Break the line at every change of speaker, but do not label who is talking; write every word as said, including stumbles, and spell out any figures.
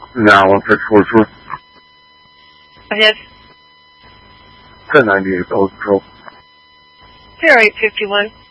Now one six four four.
Yes.
ten ninety-eight, Bella Control.
zero eight fifty-one.